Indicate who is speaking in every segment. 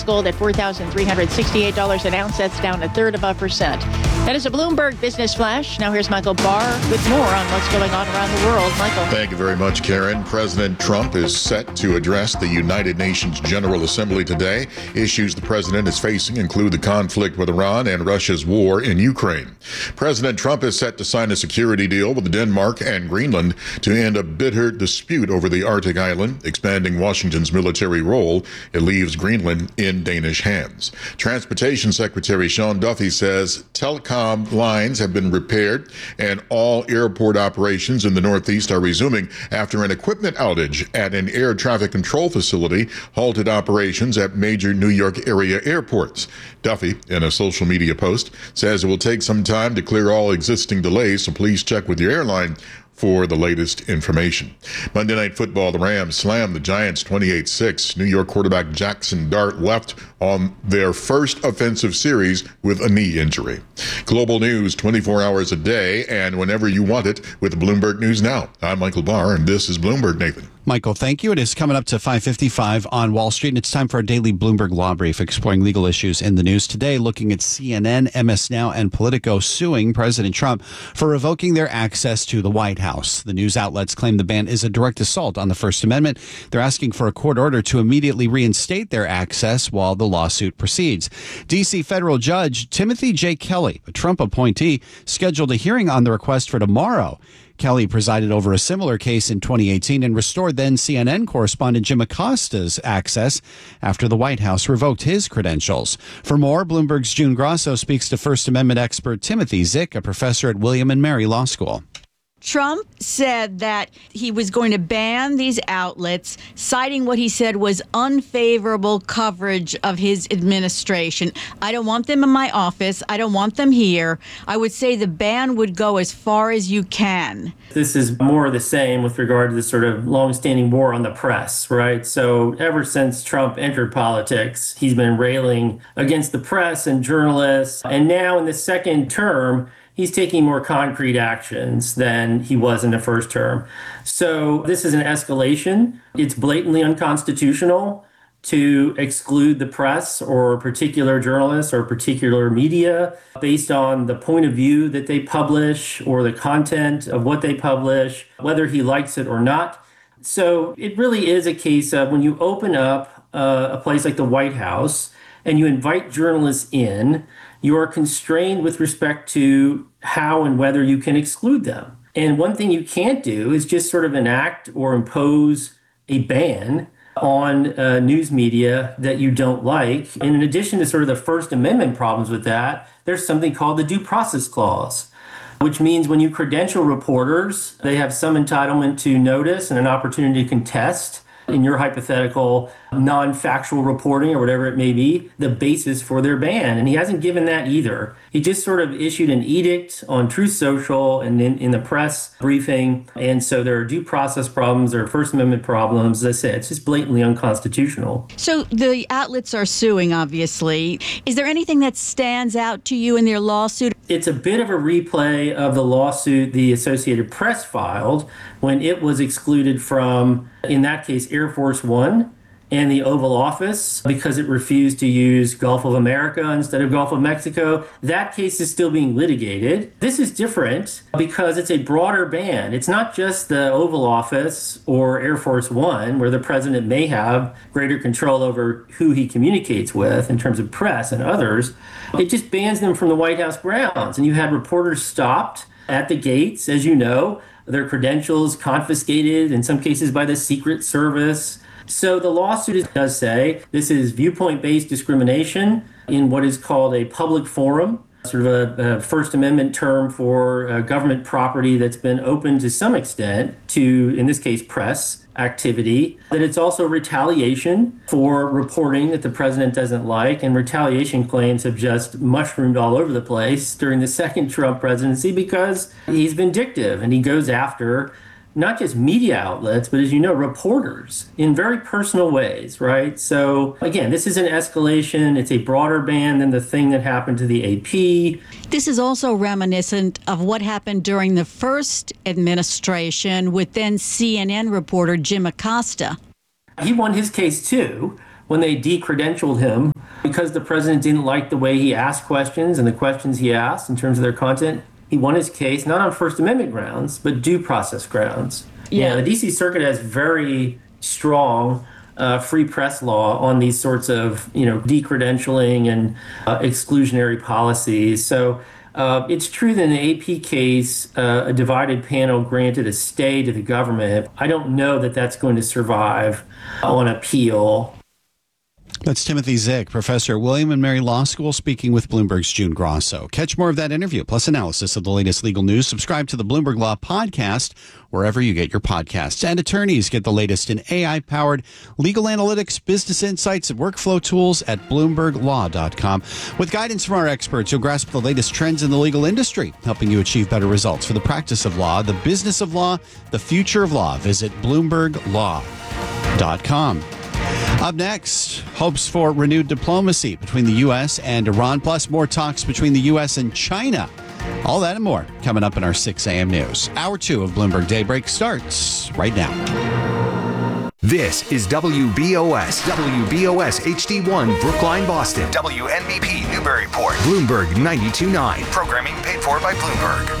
Speaker 1: NYMEX gold at $4,368 an ounce. That's down 0.33%. That is a Bloomberg Business Flash. Now here's Michael Barr with more on what's going on around the world. Michael.
Speaker 2: Thank you very much, Karen. President Trump is set to address the United Nations General Assembly today. Issues the president is facing include the conflict with Iran and Russia's war in Ukraine. President Trump is set to sign a security deal with Denmark and Greenland to end a bitter dispute over the Arctic island, expanding Washington's military role. It leaves Greenland in Danish hands. Transportation Secretary Sean Duffy says telecom lines have been repaired and all airport operations in the Northeast are resuming after an equipment outage at an air traffic control facility halted operations at major New York area airports. Duffy, in a social media post, says it will take some time to clear all existing delays, so please check with your airline for the latest information. Monday Night Football, the Rams slammed the Giants 28-6. New York quarterback Jackson Dart left on their first offensive series with a knee injury. Global news 24 hours a day and whenever you want it with Bloomberg News Now. I'm Michael Barr, and this is Bloomberg, Nathan.
Speaker 3: Michael, thank you. It is coming up to 5:55 on Wall Street, and it's time for our daily Bloomberg Law Brief exploring legal issues in the news today, looking at CNN, MS Now, and Politico suing President Trump for revoking their access to the White House. The news outlets claim the ban is a direct assault on the First Amendment. They're asking for a court order to immediately reinstate their access while the lawsuit proceeds. D.C. federal judge Timothy J. Kelly, a Trump appointee, scheduled a hearing on the request for tomorrow. Kelly presided over a similar case in 2018 and restored then CNN correspondent Jim Acosta's access after the White House revoked his credentials. For more, Bloomberg's June Grasso speaks to First Amendment expert Timothy Zick, a professor at William & Mary Law School.
Speaker 4: Trump said that he was going to ban these outlets, citing what he said was unfavorable coverage of his administration. I don't want them in my office. I don't want them here. I would say the ban would go as far as you can.
Speaker 5: This is more of the same with regard to the sort of longstanding war on the press, right? So ever since Trump entered politics, he's been railing against the press and journalists. And now in the second term, he's taking more concrete actions than he was in the first term. So this is an escalation. It's blatantly unconstitutional to exclude the press or particular journalists or particular media based on the point of view that they publish or the content of what they publish, whether he likes it or not. So it really is a case of when you open up a place like the White House and you invite journalists in, you are constrained with respect to how and whether you can exclude them. And one thing you can't do is just sort of enact or impose a ban on news media that you don't like. And in addition to sort of the First Amendment problems with that, there's something called the Due Process Clause, which means when you credential reporters, they have some entitlement to notice and an opportunity to contest, in your hypothetical non-factual reporting or whatever it may be, the basis for their ban. And he hasn't given that either. He just sort of issued an edict on Truth Social and in the press briefing. And so there are due process problems, there are First Amendment problems. As I said, it's just blatantly unconstitutional.
Speaker 4: So the outlets are suing, obviously. Is there anything that stands out to you in their lawsuit?
Speaker 5: It's a bit of a replay of the lawsuit the Associated Press filed when it was excluded from, in that case, Air Force One and the Oval Office because it refused to use Gulf of America instead of Gulf of Mexico. That case is still being litigated. This is different because it's a broader ban. It's not just the Oval Office or Air Force One, where the president may have greater control over who he communicates with in terms of press and others. It just bans them from the White House grounds. And you had reporters stopped at the gates, as you know, their credentials confiscated, in some cases by the Secret Service. So the lawsuit does say this is viewpoint-based discrimination in what is called a public forum, sort of a First Amendment term for government property that's been open to some extent to, in this case, press activity, that it's also retaliation for reporting that the president doesn't like, and retaliation claims have just mushroomed all over the place during the second Trump presidency because he's vindictive and he goes after not just media outlets, but as you know, reporters in very personal ways, right? So again, this is an escalation. It's a broader ban than the thing that happened to the AP.
Speaker 4: This is also reminiscent of what happened during the first administration with then CNN reporter Jim Acosta.
Speaker 5: He won his case too when they decredentialed him Because the president didn't like the way he asked questions and the questions he asked in terms of their content, he won his case not on First Amendment grounds, but due process grounds. Yeah, the D.C. Circuit has very strong free press law on these sorts of, decredentialing and exclusionary policies. So it's true that in the AP case, a divided panel granted a stay to the government. I don't know that that's going to survive on appeal.
Speaker 3: That's Timothy Zick, professor at William & Mary Law School, speaking with Bloomberg's June Grosso. Catch more of that interview, plus analysis of the latest legal news. Subscribe to the Bloomberg Law Podcast, wherever you get your podcasts. And attorneys get the latest in AI-powered legal analytics, business insights, and workflow tools at BloombergLaw.com. With guidance from our experts, you'll grasp the latest trends in the legal industry, helping you achieve better results for the practice of law, the business of law, the future of law. Visit BloombergLaw.com. Up next, hopes for renewed diplomacy between the U.S. and Iran, plus more talks between the U.S. and China. All that and more coming up in our 6 a.m. news. Hour 2 of Bloomberg Daybreak starts right now.
Speaker 6: This is WBOS HD1 Brookline, Boston. WNBP Newburyport. Bloomberg 92.9. Programming paid for by Bloomberg.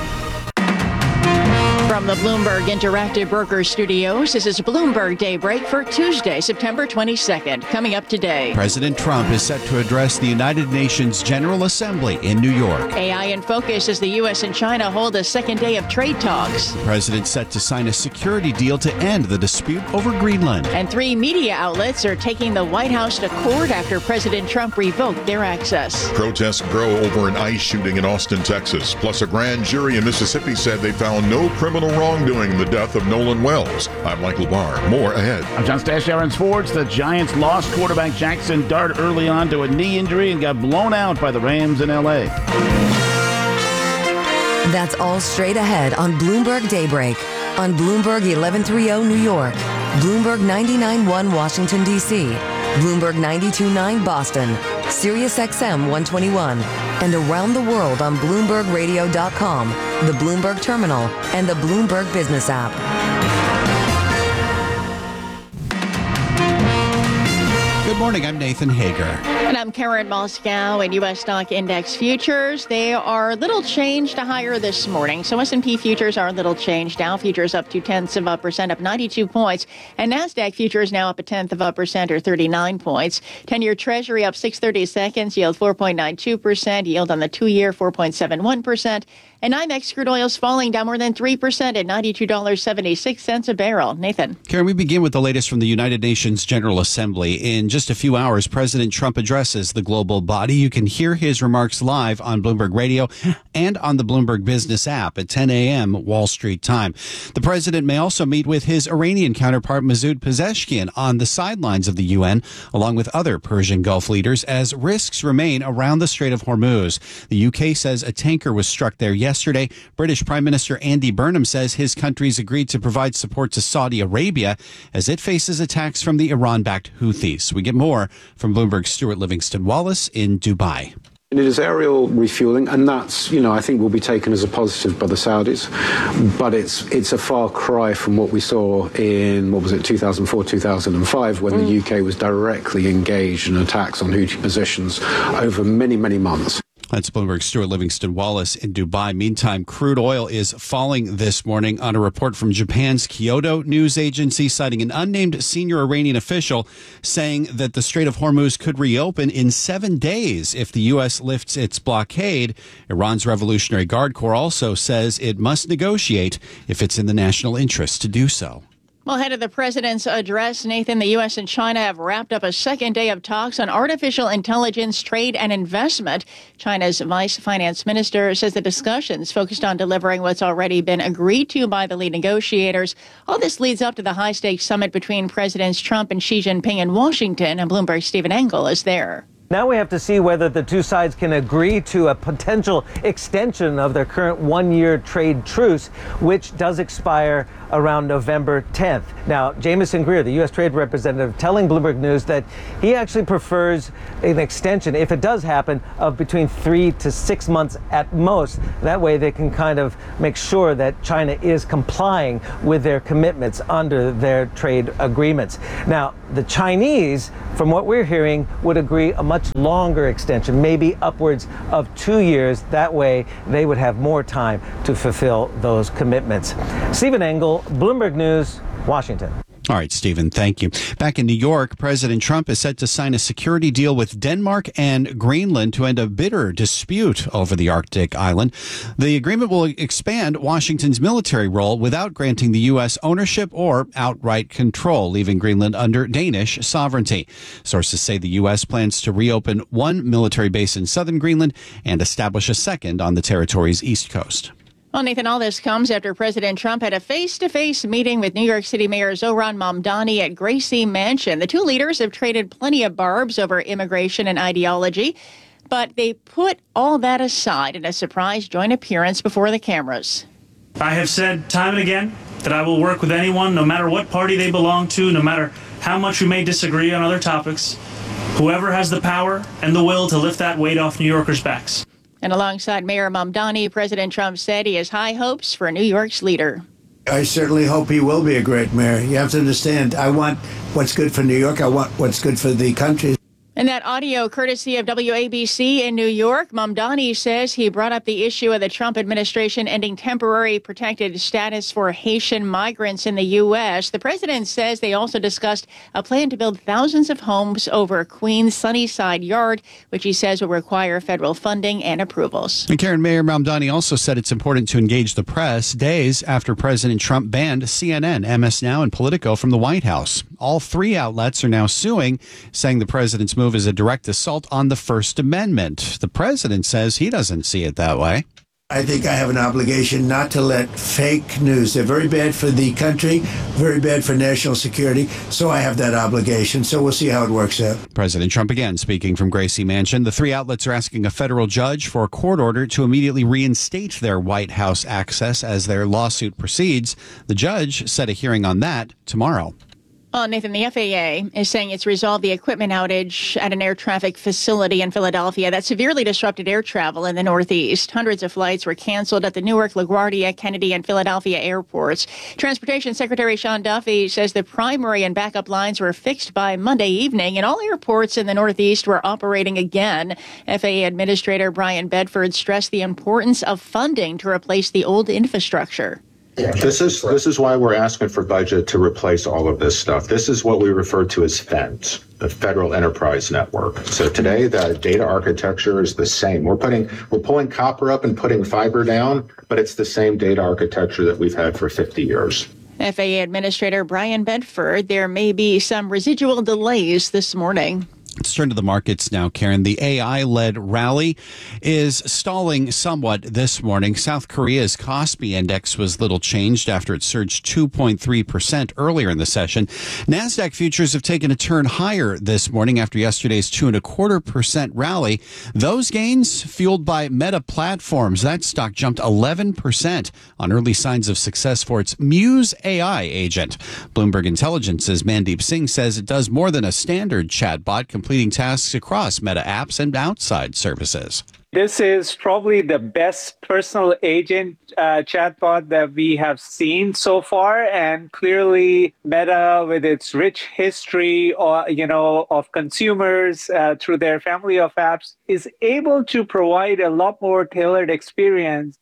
Speaker 1: From the Bloomberg Interactive Brokers Studios, this is Bloomberg Daybreak for Tuesday, September 22nd. Coming up today,
Speaker 3: President Trump is set to address the United Nations General Assembly in New York.
Speaker 1: AI in focus as the U.S. and China hold a second day of trade talks.
Speaker 3: The president set to sign a security deal to end the dispute over Greenland.
Speaker 1: And 3 media outlets are taking the White House to court after President Trump revoked their access.
Speaker 2: Protests grow over an ICE shooting in Austin, Texas. Plus, a grand jury in Mississippi said they found no criminal wrongdoing in the death of Nolan Wells. I'm Michael Barr. More ahead.
Speaker 7: I'm John Stash, Aaron Sports. The Giants lost quarterback Jackson Dart early on to a knee injury and got blown out by the Rams in L.A.
Speaker 8: That's all straight ahead on Bloomberg Daybreak. On Bloomberg 1130 New York, Bloomberg 99.1 Washington, D.C., Bloomberg 92.9 Boston, Sirius XM 121, and around the world on BloombergRadio.com, the Bloomberg Terminal, and the Bloomberg Business app.
Speaker 3: Good morning, I'm Nathan Hager.
Speaker 1: And I'm Karen Moscow. In U.S. stock index futures, they are a little changed to higher this morning. So S&P futures are a little changed. Dow futures up 0.2%, up 92 points. And NASDAQ futures now up 0.1% or 39 points. 10-year Treasury up 6/32, yield 4.92%, yield on the 2-year 4.71%. And NYMEX crude oil is falling down more than 3% at $92.76 a barrel. Nathan.
Speaker 3: Karen, we begin with the latest from the United Nations General Assembly. In just a few hours, President Trump addresses the global body. You can hear his remarks live on Bloomberg Radio and on the Bloomberg Business app at 10 a.m. Wall Street time. The president may also meet with his Iranian counterpart Masoud Pezeshkian on the sidelines of the UN, along with other Persian Gulf leaders, as risks remain around the Strait of Hormuz. The UK says a tanker was struck there yesterday. British Prime Minister Andy Burnham says his country's agreed to provide support to Saudi Arabia as it faces attacks from the Iran-backed Houthis. We get more from Bloomberg's Stuart Livingston Wallace in Dubai.
Speaker 9: It is aerial refueling, and that's, I think will be taken as a positive by the Saudis. But it's a far cry from what we saw in, 2004, 2005, when the UK was directly engaged in attacks on Houthi positions over many, many months.
Speaker 3: That's Bloomberg's Stuart Livingston Wallace in Dubai. Meantime, crude oil is falling this morning on a report from Japan's Kyodo news agency, citing an unnamed senior Iranian official saying that the Strait of Hormuz could reopen in 7 days if the U.S. lifts its blockade. Iran's Revolutionary Guard Corps also says it must negotiate if it's in the national interest to do so.
Speaker 1: Well, ahead of the president's address, Nathan, the U.S. and China have wrapped up a second day of talks on artificial intelligence, trade, and investment. China's vice finance minister says the discussions focused on delivering what's already been agreed to by the lead negotiators. All this leads up to the high-stakes summit between Presidents Trump and Xi Jinping in Washington, and Bloomberg's Stephen Engel is there.
Speaker 10: Now we have to see whether the two sides can agree to a potential extension of their current one-year trade truce, which does expire around November 10th. Now, Jamieson Greer, the U.S. Trade Representative, telling Bloomberg News that he actually prefers an extension, if it does happen, of between 3 to 6 months at most. That way they can kind of make sure that China is complying with their commitments under their trade agreements. Now, the Chinese, from what we're hearing, would agree a much longer extension, maybe upwards of 2 years. That way they would have more time to fulfill those commitments. Stephen Engel, Bloomberg News, Washington.
Speaker 3: All right, Stephen, thank you. Back in New York, President Trump is set to sign a security deal with Denmark and Greenland to end a bitter dispute over the Arctic island. The agreement will expand Washington's military role without granting the U.S. ownership or outright control, leaving Greenland under Danish sovereignty. Sources say the U.S. plans to reopen one military base in southern Greenland and establish a second on the territory's east coast.
Speaker 1: Well, Nathan, all this comes after President Trump had a face-to-face meeting with New York City Mayor Zohran Mamdani at Gracie Mansion. The two leaders have traded plenty of barbs over immigration and ideology, but they put all that aside in a surprise joint appearance before the cameras.
Speaker 11: I have said time and again that I will work with anyone, no matter what party they belong to, no matter how much we may disagree on other topics, whoever has the power and the will to lift that weight off New Yorkers' backs.
Speaker 1: And alongside Mayor Mamdani, President Trump said he has high hopes for New York's leader.
Speaker 12: I certainly hope he will be a great mayor. You have to understand, I want what's good for New York. I want what's good for the country.
Speaker 1: In that audio, courtesy of WABC in New York, Mamdani says he brought up the issue of the Trump administration ending temporary protected status for Haitian migrants in the U.S. The president says they also discussed a plan to build thousands of homes over Queens' Sunnyside Yard, which he says will require federal funding and approvals.
Speaker 3: And Karen, Mayor Mamdani also said it's important to engage the press days after President Trump banned CNN, MS Now, and Politico from the White House. All three outlets are now suing, saying the president's move is a direct assault on the First Amendment. The president says he doesn't see it that way.
Speaker 12: I think I have an obligation not to let fake news. They're very bad for the country, very bad for national security. So I have that obligation. So we'll see how it works out.
Speaker 3: President Trump again speaking from Gracie Mansion. The three outlets are asking a federal judge for a court order to immediately reinstate their White House access as their lawsuit proceeds. The judge set a hearing on that tomorrow.
Speaker 1: Well, Nathan, the FAA is saying it's resolved the equipment outage at an air traffic facility in Philadelphia that severely disrupted air travel in the Northeast. Hundreds of flights were canceled at the Newark, LaGuardia, Kennedy, and Philadelphia airports. Transportation Secretary Sean Duffy says the primary and backup lines were fixed by Monday evening, and all airports in the Northeast were operating again. FAA Administrator Brian Bedford stressed the importance of funding to replace the old infrastructure.
Speaker 13: This is why we're asking for budget to replace all of this stuff. This is what we refer to as FENS, the Federal Enterprise Network. So today the data architecture is the same. We're pulling copper up and putting fiber down, but it's the same data architecture that we've had for 50 years.
Speaker 1: FAA Administrator Brian Bedford, there may be some residual delays this morning.
Speaker 3: Let's turn to the markets now, Karen. The AI-led rally is stalling somewhat this morning. South Korea's Kospi index was little changed after it surged 2.3% earlier in the session. NASDAQ futures have taken a turn higher this morning after yesterday's 2.25% rally. Those gains fueled by Meta Platforms. That stock jumped 11% on early signs of success for its Muse AI agent. Bloomberg Intelligence's Mandeep Singh says it does more than a standard chatbot, completing tasks across Meta apps and outside services.
Speaker 14: This is probably the best personal agent chatbot that we have seen so far, and clearly Meta, with its rich history, of consumers through their family of apps, is able to provide a lot more tailored experience.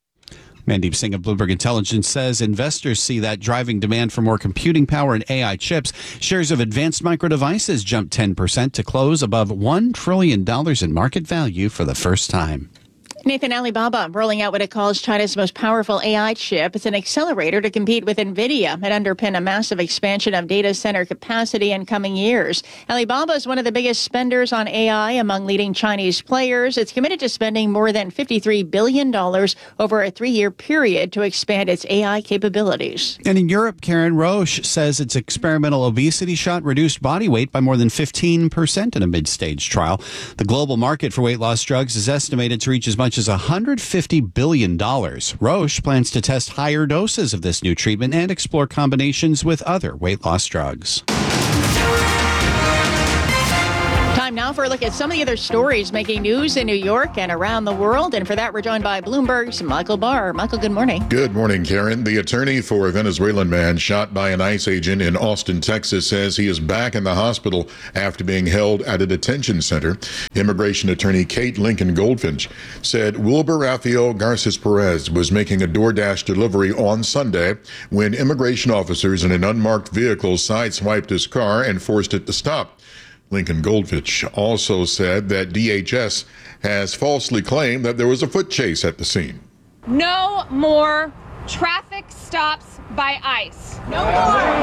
Speaker 3: Mandeep Singh of Bloomberg Intelligence says investors see that driving demand for more computing power and AI chips. Shares of Advanced Micro Devices jumped 10% to close above $1 trillion in market value for the first time.
Speaker 1: Nathan, Alibaba rolling out what it calls China's most powerful AI chip. It's an accelerator to compete with NVIDIA and underpin a massive expansion of data center capacity in coming years. Alibaba is one of the biggest spenders on AI among leading Chinese players. It's committed to spending more than $53 billion over a 3-year period to expand its AI capabilities.
Speaker 3: And in Europe, Karen, Roche says its experimental obesity shot reduced body weight by more than 15% in a mid-stage trial. The global market for weight loss drugs is estimated to reach as much much as $150 billion. Roche plans to test higher doses of this new treatment and explore combinations with other weight loss drugs.
Speaker 1: Time now for a look at some of the other stories making news in New York and around the world. And for that, we're joined by Bloomberg's Michael Barr. Michael, good morning.
Speaker 2: Good morning, Karen. The attorney for a Venezuelan man shot by an ICE agent in Austin, Texas, says he is back in the hospital after being held at a detention center. Immigration attorney Kate Lincoln Goldfinch said Wilbur Rafael Garces Perez was making a DoorDash delivery on Sunday when immigration officers in an unmarked vehicle sideswiped his car and forced it to stop. Lincoln Goldfinch also said that DHS has falsely claimed that there was a foot chase at the scene.
Speaker 15: No more traffic stops by ICE. No more.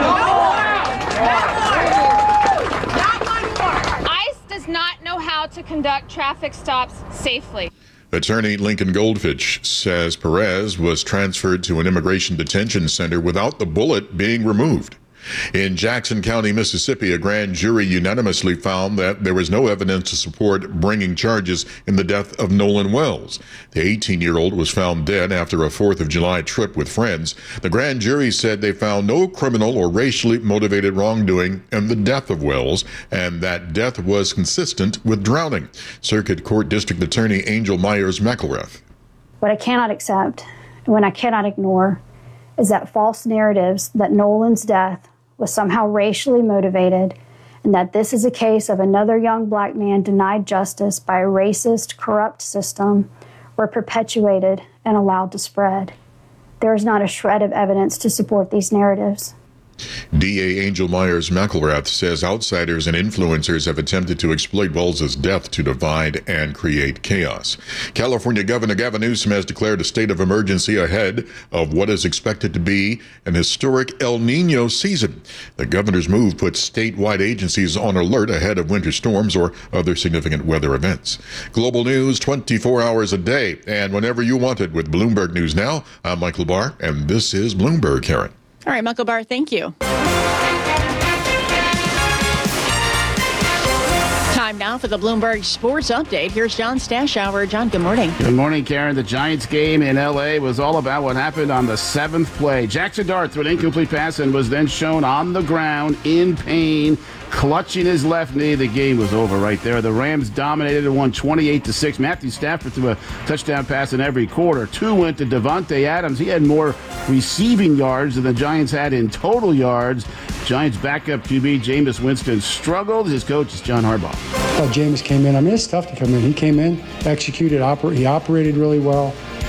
Speaker 15: Not one more. ICE does not know how to conduct traffic stops safely.
Speaker 2: Attorney Lincoln Goldfinch says Perez was transferred to an immigration detention center without the bullet being removed. In Jackson County, Mississippi, a grand jury unanimously found that there was no evidence to support bringing charges in the death of Nolan Wells. The 18-year-old was found dead after a 4th of July trip with friends. The grand jury said they found no criminal or racially motivated wrongdoing in the death of Wells, and that death was consistent with drowning. Circuit Court District Attorney Angel Myers McElrath.
Speaker 16: What I cannot accept, and what I cannot ignore, is that false narratives that Nolan's death was somehow racially motivated, and that this is a case of another young black man denied justice by a racist, corrupt system were perpetuated and allowed to spread. There is not a shred of evidence to support these narratives.
Speaker 2: DA Angel Myers McElrath says outsiders and influencers have attempted to exploit Wells' death to divide and create chaos. California Governor Gavin Newsom has declared a state of emergency ahead of what is expected to be an historic El Nino season. The governor's move puts statewide agencies on alert ahead of winter storms or other significant weather events. Global news 24 hours a day and whenever you want it with Bloomberg News Now. I'm Michael Barr, and this is Bloomberg, Karen.
Speaker 1: All right, Michael Barr, thank you. Time now for the Bloomberg Sports Update. Here's John Stashower. John, good morning.
Speaker 7: Good morning, Karen. The Giants game in L.A. was all about what happened on the 7th play. Jackson Dart threw an incomplete pass and was then shown on the ground in pain, clutching his left knee. The game was over right there. The Rams dominated and won 28-6. Matthew Stafford threw a touchdown pass in every quarter. 2 went to Devontae Adams. He had more receiving yards than the Giants had in total yards. Giants backup QB Jameis Winston struggled. His coach is John Harbaugh.
Speaker 17: Jameis came in. I mean, it's tough to come in. He came in, executed, he operated really well.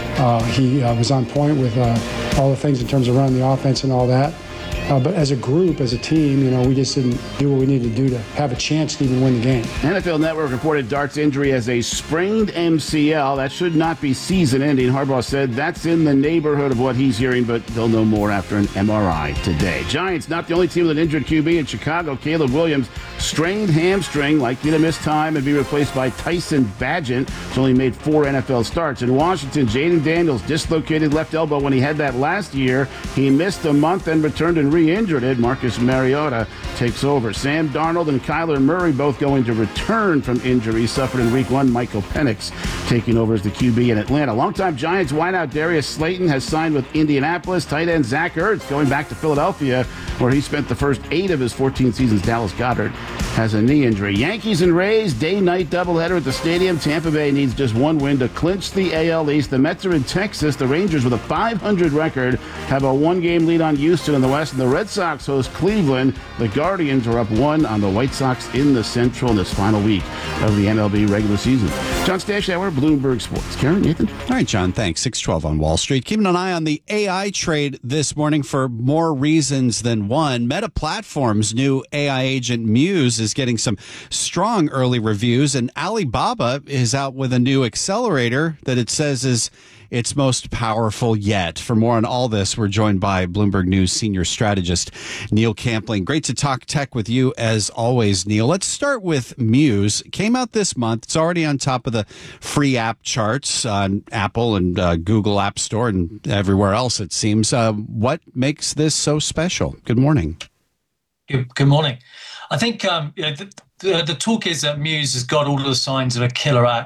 Speaker 17: He was on point with all the things in terms of running the offense and all that. But as a group, as a team, we just didn't do what we needed to do to have a chance to even win the game.
Speaker 7: NFL Network reported Dart's injury as a sprained MCL. That should not be season-ending. Harbaugh said that's in the neighborhood of what he's hearing, but they'll know more after an MRI today. Giants, not the only team with an injured QB in Chicago. Caleb Williams, strained hamstring, likely to miss time and be replaced by Tyson Bagent, who's only made 4 NFL starts. In Washington, Jaden Daniels dislocated left elbow when he had that last year. He missed a month and returned and re-injured it. Marcus Mariota takes over. Sam Darnold and Kyler Murray both going to return from injury suffered in Week 1. Michael Penix taking over as the QB in Atlanta. Longtime Giants wideout Darius Slayton has signed with Indianapolis. Tight end Zach Ertz going back to Philadelphia, where he spent the first 8 of his 14 seasons. Dallas Goedert has a knee injury. Yankees and Rays, day-night doubleheader at the stadium. Tampa Bay needs just 1 win to clinch the AL East. The Mets are in Texas. The Rangers, with a .500 record, have a 1-game lead on Houston in the West. And the Red Sox host Cleveland. The Guardians are up 1 on the White Sox in the Central in this final week of the MLB regular season. John Stashower, Bloomberg Sports. Karen, Nathan?
Speaker 3: All right, John, thanks. 6:12 on Wall Street. Keeping an eye on the AI trade this morning for more reasons than one. Meta Platforms' new AI agent Muse is getting some strong early reviews, and Alibaba is out with a new accelerator that it says is its most powerful yet. For more on all this, we're joined by Bloomberg News senior strategist Neil Campling. Great to talk tech with you as always, Neil. Let's start with Muse. Came out this month. It's already on top of the free app charts on Apple and Google App Store and everywhere else, it seems. What makes this so special? Good morning.
Speaker 18: Good morning. I think the talk is that Muse has got all of the signs of a killer app.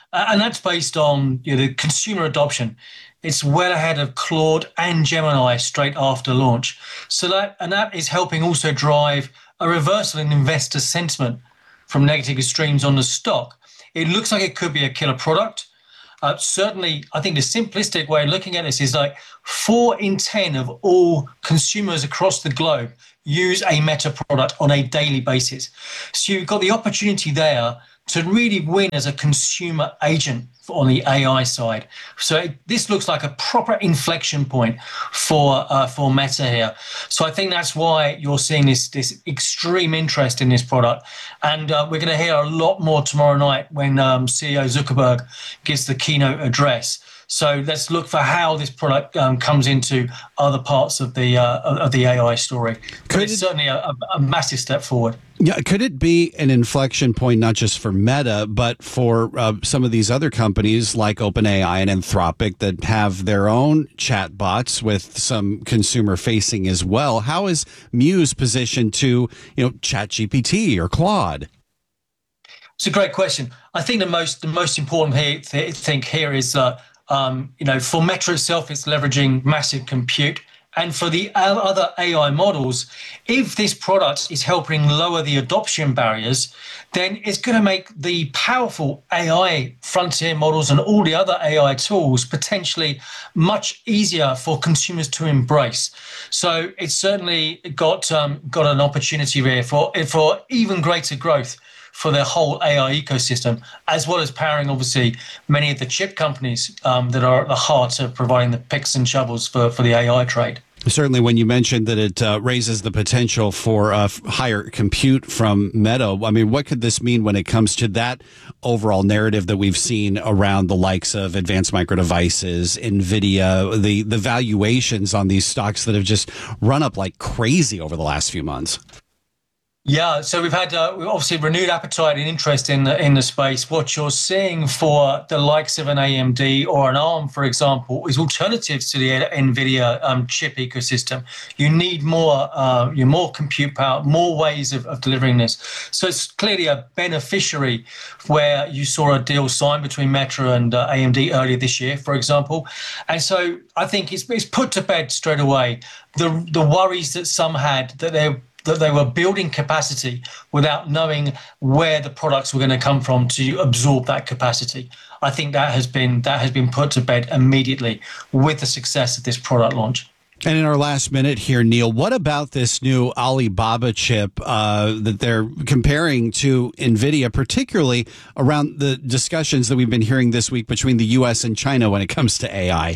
Speaker 18: And that's based on the consumer adoption. It's well ahead of Claude and Gemini straight after launch. So that is helping also drive a reversal in investor sentiment from negative extremes on the stock. It looks like it could be a killer product. Certainly, I think the simplistic way of looking at this is like 4 in 10 of all consumers across the globe use a Meta product on a daily basis. So you've got the opportunity there to really win as a consumer agent on the AI side. So this looks like a proper inflection point for Meta here. So I think that's why you're seeing this extreme interest in this product. And we're going to hear a lot more tomorrow night when CEO Zuckerberg gives the keynote address. So let's look for how this product comes into other parts of the AI story. But it's certainly a massive step forward.
Speaker 3: Yeah, could it be an inflection point not just for Meta, but for some of these other companies like OpenAI and Anthropic that have their own chatbots with some consumer facing as well? How is Muse positioned to, ChatGPT or Claude?
Speaker 18: It's a great question. I think the most important thing here is for Meta itself, it's leveraging massive compute. And for the other AI models, if this product is helping lower the adoption barriers, then it's going to make the powerful AI frontier models and all the other AI tools potentially much easier for consumers to embrace. So it's certainly got an opportunity there for even greater growth for the whole AI ecosystem, as well as powering, obviously, many of the chip companies that are at the heart of providing the picks and shovels for the AI trade.
Speaker 3: Certainly, when you mentioned that it raises the potential for higher compute from Meta, I mean, what could this mean when it comes to that overall narrative that we've seen around the likes of Advanced Micro Devices, NVIDIA, the valuations on these stocks that have just run up like crazy over the last few months?
Speaker 18: Yeah, so we've had obviously renewed appetite and interest in the space. What you're seeing for the likes of an AMD or an ARM, for example, is alternatives to the NVIDIA chip ecosystem. You need more compute power, more ways of delivering this. So it's clearly a beneficiary where you saw a deal signed between Meta and AMD earlier this year, for example. And so I think it's put to bed straight away the worries that some had that they were building capacity without knowing where the products were going to come from to absorb that capacity. I think that has been put to bed immediately with the success of this product launch.
Speaker 3: And in our last minute here, Neil, what about this new Alibaba chip that they're comparing to NVIDIA, particularly around the discussions that we've been hearing this week between the U.S. and China when it comes to AI?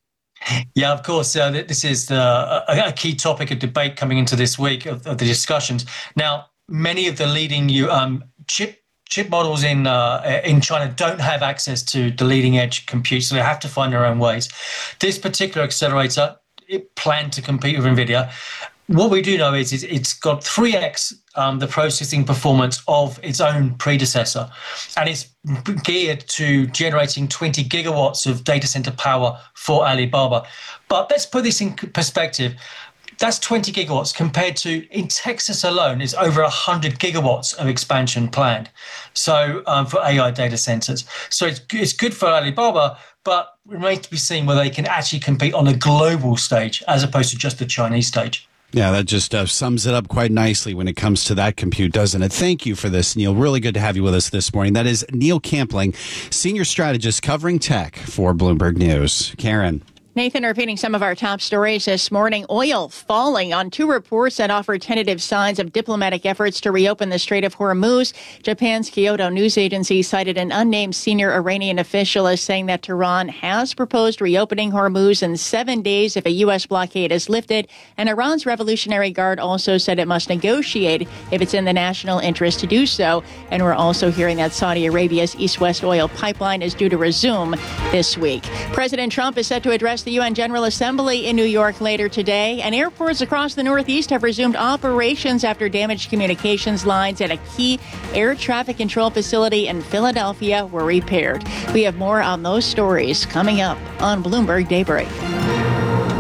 Speaker 18: Yeah, of course. This is a key topic of debate coming into this week of the discussions. Now, many of the leading chip models in China don't have access to the leading edge compute, so they have to find their own ways. This particular accelerator, it planned to compete with NVIDIA. What we do know is it's got 3x the processing performance of its own predecessor, and it's geared to generating 20 gigawatts of data center power for Alibaba. But let's put this in perspective. That's 20 gigawatts compared to, in Texas alone, is over 100 gigawatts of expansion planned. So for AI data centers. So it's good for Alibaba, but it remains to be seen whether they can actually compete on a global stage as opposed to just the Chinese stage.
Speaker 3: Yeah, that just sums it up quite nicely when it comes to that compute, doesn't it? Thank you for this, Neil. Really good to have you with us this morning. That is Neil Campling, Senior Strategist covering tech for Bloomberg News. Karen.
Speaker 1: Nathan, repeating some of our top stories this morning. Oil falling on 2 reports that offer tentative signs of diplomatic efforts to reopen the Strait of Hormuz. Japan's Kyodo News Agency cited an unnamed senior Iranian official as saying that Tehran has proposed reopening Hormuz in 7 days if a U.S. blockade is lifted. And Iran's Revolutionary Guard also said it must negotiate if it's in the national interest to do so. And we're also hearing that Saudi Arabia's East-West oil pipeline is due to resume this week. President Trump is set to address the UN General Assembly in New York later today, and airports across the Northeast have resumed operations after damaged communications lines at a key air traffic control facility in Philadelphia were repaired. We have more on those stories coming up on Bloomberg Daybreak.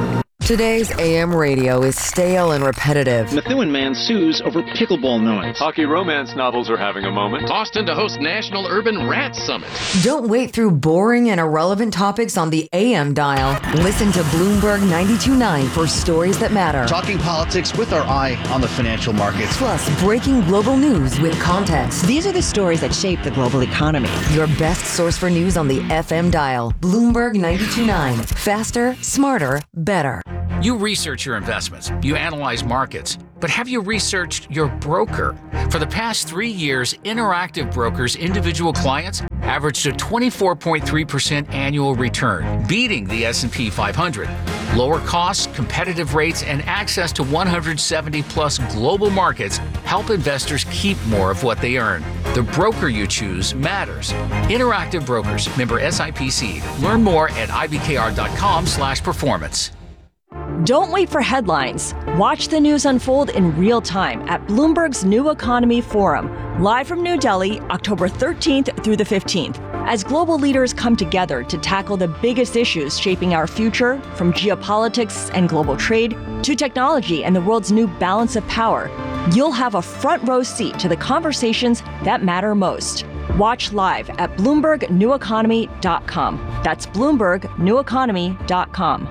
Speaker 8: Today's AM radio is stale and repetitive.
Speaker 19: Methuen man sues over pickleball noise.
Speaker 20: Hockey romance novels are having a moment. Austin to host National Urban Rat Summit.
Speaker 8: Don't wait through boring and irrelevant topics on the AM dial. Listen to Bloomberg 92.9 for stories that matter.
Speaker 19: Talking politics with our eye on the financial markets.
Speaker 8: Plus, breaking global news with context.
Speaker 21: These are the stories that shape the global economy.
Speaker 8: Your best source for news on the FM dial. Bloomberg 92.9. Faster, smarter, better.
Speaker 22: You research your investments, you analyze markets, but have you researched your broker? For the past 3 years, Interactive Brokers' individual clients averaged a 24.3% annual return, beating the S&P 500. Lower costs, competitive rates, and access to 170-plus global markets help investors keep more of what they earn. The broker you choose matters. Interactive Brokers, member SIPC. Learn more at ibkr.com/performance.
Speaker 23: Don't wait for headlines. Watch the news unfold in real time at Bloomberg's New Economy Forum, live from New Delhi, October 13th through the 15th, as global leaders come together to tackle the biggest issues shaping our future, from geopolitics and global trade to technology and the world's new balance of power. You'll have a front row seat to the conversations that matter most. Watch live at BloombergNewEconomy.com. That's BloombergNewEconomy.com.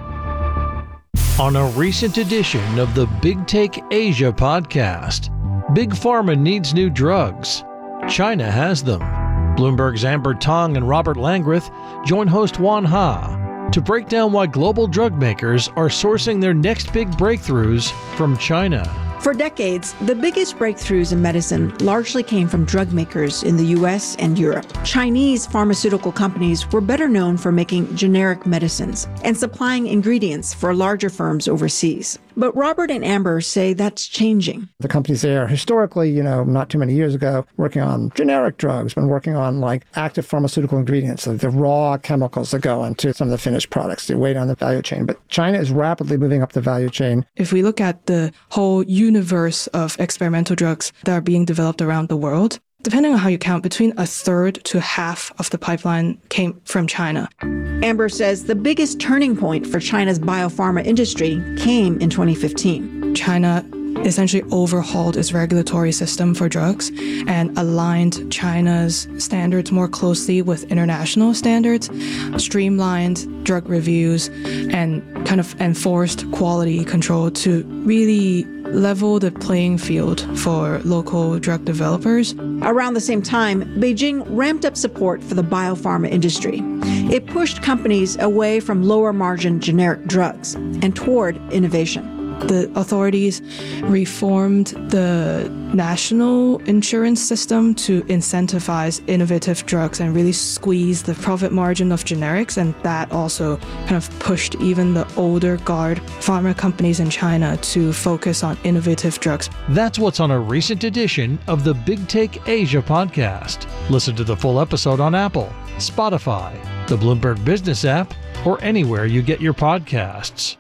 Speaker 24: On a recent edition of the Big Take Asia podcast, Big Pharma needs new drugs. China has them. Bloomberg's Amber Tong and Robert Langreth join host Juan Ha to break down why global drug makers are sourcing their next big breakthroughs from China.
Speaker 25: For decades, the biggest breakthroughs in medicine largely came from drug makers in the US and Europe. Chinese pharmaceutical companies were better known for making generic medicines and supplying ingredients for larger firms overseas. But Robert and Amber say that's changing.
Speaker 26: The companies there historically, not too many years ago, working on generic drugs, been working on like active pharmaceutical ingredients, like the raw chemicals that go into some of the finished products, the way down the value chain. But China is rapidly moving up the value chain.
Speaker 27: If we look at the whole universe of experimental drugs that are being developed around the world, depending on how you count, between a third to half of the pipeline came from China.
Speaker 25: Amber says the biggest turning point for China's biopharma industry came in 2015.
Speaker 27: China essentially overhauled its regulatory system for drugs and aligned China's standards more closely with international standards, streamlined drug reviews, and kind of enforced quality control to really level the playing field for local drug developers.
Speaker 25: Around the same time, Beijing ramped up support for the biopharma industry. It pushed companies away from lower margin generic drugs and toward innovation.
Speaker 27: The authorities reformed the national insurance system to incentivize innovative drugs and really squeeze the profit margin of generics, and that also kind of pushed even the older guard pharma companies in China to focus on innovative drugs.
Speaker 24: That's what's on a recent edition of the Big Take Asia podcast. Listen to the full episode on Apple, Spotify, the Bloomberg Business app, or anywhere you get your podcasts.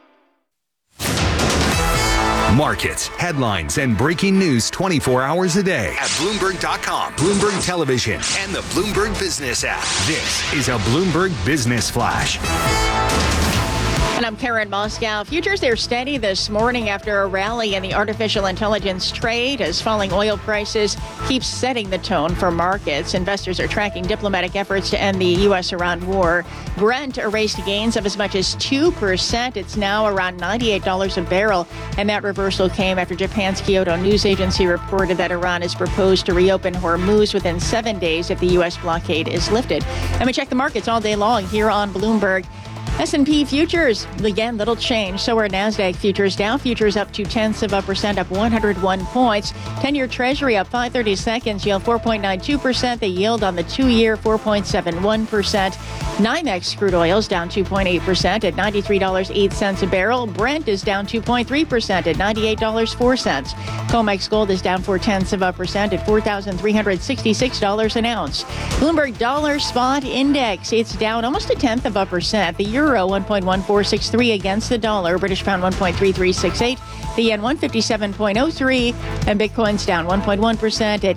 Speaker 6: Markets, headlines, and breaking news 24 hours a day at Bloomberg.com, Bloomberg Television, and the Bloomberg Business app. This is a Bloomberg Business Flash.
Speaker 1: And I'm Karen Moscow. Futures, they're steady this morning after a rally in the artificial intelligence trade as falling oil prices keep setting the tone for markets. Investors are tracking diplomatic efforts to end the U.S.-Iran war. Brent erased gains of as much as 2%. It's now around $98 a barrel. And that reversal came after Japan's Kyodo News Agency reported that Iran has proposed to reopen Hormuz within 7 days if the U.S. blockade is lifted. And we check the markets all day long here on Bloomberg. S&P futures, again, little change. So are NASDAQ futures. Dow futures up 0.2%, up 101 points. 10-year Treasury up 5/30 seconds, yield 4.92%. The yield on the 2-year, 4.71%. NYMEX crude oils down 2.8% at $93.08 a barrel. Brent is down 2.3% at $98.04. COMEX gold is down 0.4% at $4,366 an ounce. Bloomberg dollar spot index, it's down almost 0.1%. The euro 1.1463 against the dollar. British pound 1.3368. The yen 157.03. And Bitcoin's down 1.1% at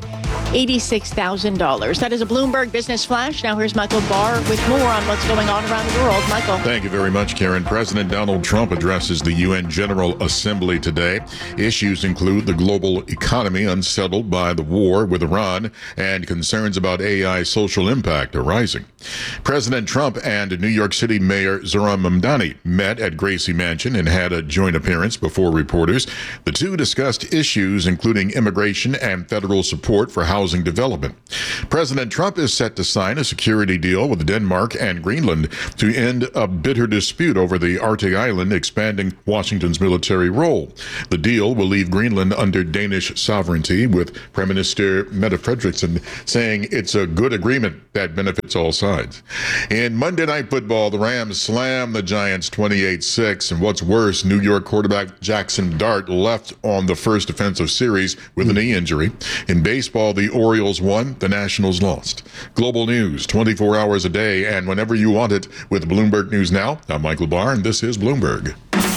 Speaker 1: $86,000. That is a Bloomberg Business Flash. Now here's Michael Barr with more on what's going on around the world. Michael.
Speaker 2: Thank you very much, Karen. President Donald Trump addresses the UN General Assembly today. Issues include the global economy unsettled by the war with Iran and concerns about AI social impact are rising. President Trump and New York City Mayor Zohran Mamdani met at Gracie Mansion and had a joint appearance before reporters. The two discussed issues including immigration and federal support for housing development. President Trump is set to sign a security deal with Denmark and Greenland to end a bitter dispute over the Arctic island, expanding Washington's military role. The deal will leave Greenland under Danish sovereignty, with Prime Minister Mette Frederiksen saying it's a good agreement that benefits all sides. In Monday Night Football, the Rams slammed the Giants 28-6, and what's worse, New York quarterback Jackson Dart left on the first defensive series with a knee injury. In baseball, the Orioles won, the Nationals lost. Global news 24 hours a day and whenever you want it with Bloomberg News Now. I'm Michael Barr, and this is Bloomberg.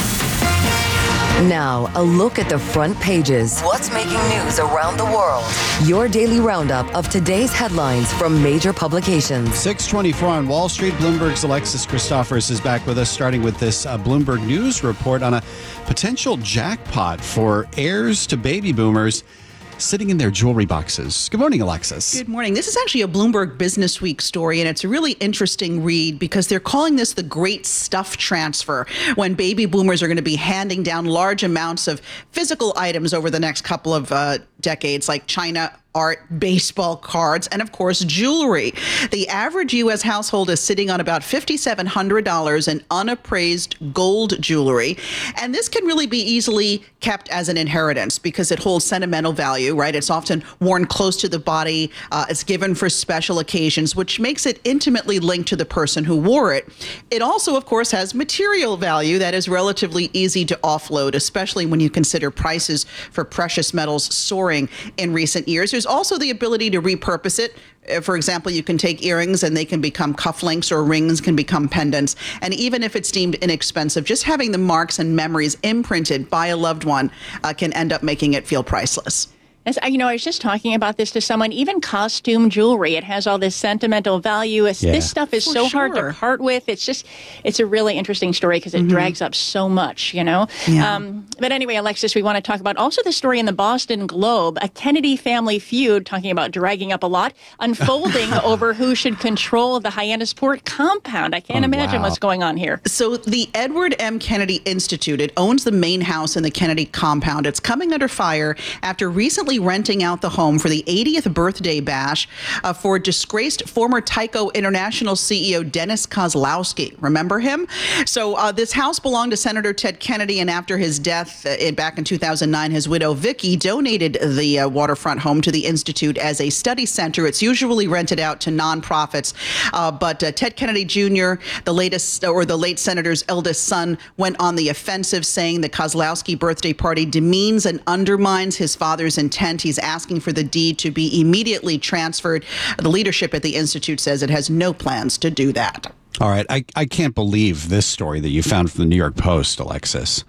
Speaker 8: Now, a look at the front pages. What's making news around the world? Your daily roundup of today's headlines from major publications.
Speaker 3: 6:24 on Wall Street. Bloomberg's Alexis Christophers is back with us, starting with this Bloomberg News report on a potential jackpot for heirs to baby boomers sitting in their jewelry boxes. Good morning, Alexis.
Speaker 4: Good morning. This is actually a Bloomberg Business Week story, and it's a really interesting read because they're calling this the great stuff transfer, when baby boomers are going to be handing down large amounts of physical items over the next couple of decades, like China art, baseball cards, and of course, jewelry. The average U.S. household is sitting on about $5,700 in unappraised gold jewelry. And this can really be easily kept as an inheritance because it holds sentimental value, right? It's often worn close to the body. It's given for special occasions, which makes it intimately linked to the person who wore it. It also, of course, has material value that is relatively easy to offload, especially when you consider prices for precious metals soaring in recent years. There's also the ability to repurpose it. For example, you can take earrings and they can become cufflinks, or rings can become pendants. And even if it's deemed inexpensive, just having the marks and memories imprinted by a loved one can end up making it feel priceless.
Speaker 1: As, I was just talking about this to someone. Even costume jewelry, it has all this sentimental value. This stuff is so hard to part with. It's a really interesting story because it drags up so much, Yeah. But anyway, Alexis, we want to talk about also the story in the Boston Globe, a Kennedy family feud, talking about dragging up a lot, unfolding over who should control the Hyannisport compound. I can't imagine what's going on here.
Speaker 4: So the Edward M. Kennedy Institute, it owns the main house in the Kennedy compound. It's coming under fire after recently renting out the home for the 80th birthday bash for disgraced former Tyco International CEO Dennis Kozlowski. Remember him? So this house belonged to Senator Ted Kennedy, and after his death back in 2009, his widow Vicky donated the waterfront home to the Institute as a study center. It's usually rented out to nonprofits, but Ted Kennedy Jr., the late senator's eldest son, went on the offensive, saying the Kozlowski birthday party demeans and undermines his father's intent. He's asking for the deed to be immediately transferred. The leadership at the Institute says it has no plans to do that.
Speaker 3: All right. I can't believe this story that you found from the New York Post, Alexis.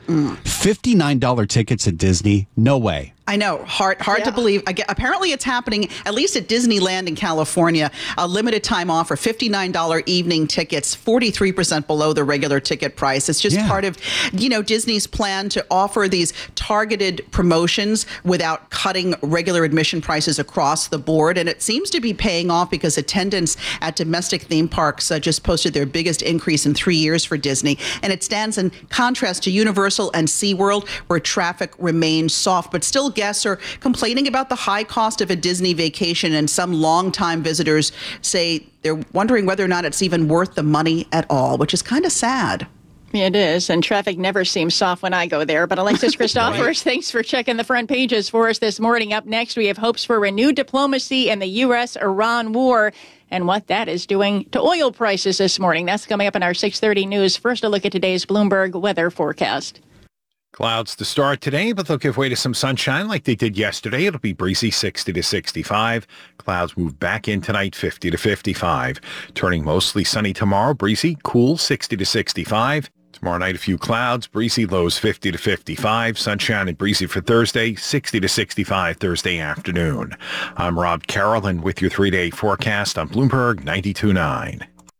Speaker 3: $59 tickets at Disney? No way.
Speaker 4: I know, hard to believe. Apparently it's happening, at least at Disneyland in California. A limited time offer, $59 evening tickets, 43% below the regular ticket price. It's just part of, Disney's plan to offer these targeted promotions without cutting regular admission prices across the board. And it seems to be paying off because attendance at domestic theme parks just posted their biggest increase in 3 years for Disney. And it stands in contrast to Universal and SeaWorld, where traffic remains soft, but still guests are complaining about the high cost of a Disney vacation, and some longtime visitors say they're wondering whether or not it's even worth the money at all, which is kind of sad.
Speaker 1: It is, and traffic never seems soft when I go there. But Alexis Christophers, thanks for checking the front pages for us this morning. Up next, we have hopes for renewed diplomacy in the U.S.-Iran war and what that is doing to oil prices this morning. That's coming up in our 6:30 news. First, a look at today's Bloomberg weather forecast.
Speaker 5: Clouds to start today, but they'll give way to some sunshine like they did yesterday. It'll be breezy 60 to 65. Clouds move back in tonight, 50 to 55. Turning mostly sunny tomorrow, breezy, cool 60 to 65. Tomorrow night, a few clouds, breezy, lows 50 to 55, sunshine and breezy for Thursday, 60 to 65 Thursday afternoon. I'm Rob Carroll with your 3-day forecast on Bloomberg 92.9.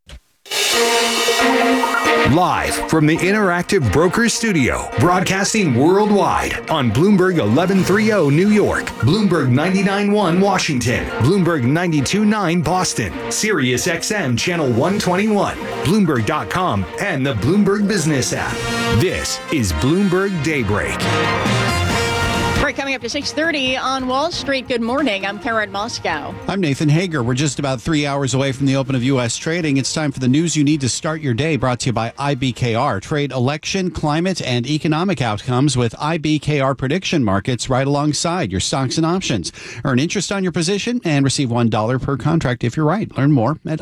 Speaker 6: Live from the Interactive Brokers Studio, broadcasting worldwide on Bloomberg 1130 New York, Bloomberg 99.1 Washington, Bloomberg 92.9 Boston, Sirius XM Channel 121, Bloomberg.com, and the Bloomberg Business app. This is Bloomberg Daybreak.
Speaker 1: Right, coming up to 6:30 on Wall Street. Good morning. I'm Karen Moscow.
Speaker 3: I'm Nathan Hager. We're just about 3 hours away from the open of U.S. trading. It's time for the news you need to start your day, brought to you by IBKR. Trade election, climate, and economic outcomes with IBKR prediction markets right alongside your stocks and options. Earn interest on your position and receive $1 per contract if you're right. Learn more at